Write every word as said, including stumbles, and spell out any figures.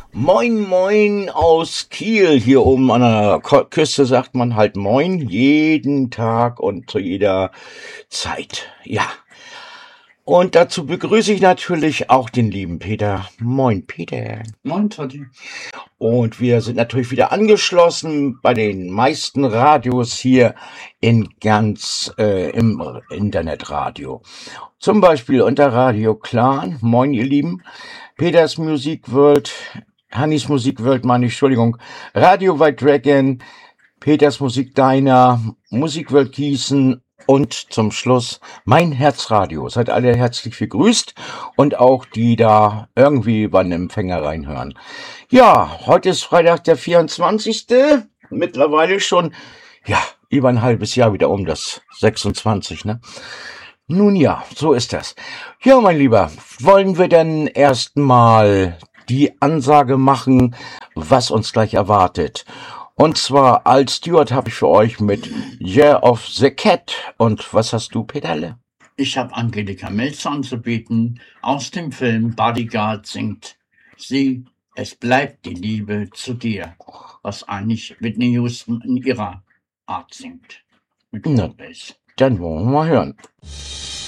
Moin, moin aus Kiel. Hier oben an der Ko- Küste sagt man halt moin, jeden Tag und zu jeder Zeit. Ja. Und dazu begrüße ich natürlich auch den lieben Peter. Moin, Peter. Moin, Tati. Und wir sind natürlich wieder angeschlossen bei den meisten Radios hier in ganz äh, im Internetradio. Zum Beispiel unter Radio Clan. Moin, ihr Lieben. Peters Music World, Hannis Musik World, meine ich, Entschuldigung. Radio White Dragon, Peters Musik Diner, Musik World Gießen und zum Schluss mein Herzradio. Seid alle herzlich begrüßt und auch die da irgendwie über den Empfänger reinhören. Ja, heute ist Freitag der vierundzwanzigste Mittlerweile schon, ja, über ein halbes Jahr wieder um, das sechsundzwanzig, ne? Nun ja, so ist das. Ja, mein Lieber, wollen wir denn erstmal die Ansage machen, was uns gleich erwartet? Und zwar als Steward habe ich für euch mit Year of the Cat. Und was hast du, Peterle? Ich habe Angelika Melzer anzubieten. Aus dem Film Bodyguard singt sie Es bleibt die Liebe zu dir, was eigentlich Whitney Houston in ihrer Art singt. Mit Na, Vorbase. dann wollen wir mal hören.